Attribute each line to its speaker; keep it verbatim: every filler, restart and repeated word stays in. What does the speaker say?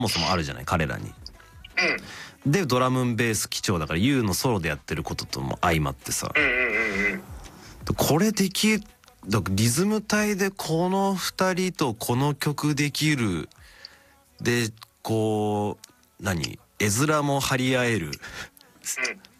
Speaker 1: もそもあるじゃない彼らに。
Speaker 2: うん、
Speaker 1: でドラムンベース基調だから ユー のソロでやってることとも相まってさ、
Speaker 2: うんうんうんうん、
Speaker 1: これできだリズム隊でこのふたりとこの曲できるでこう何絵面も張り合える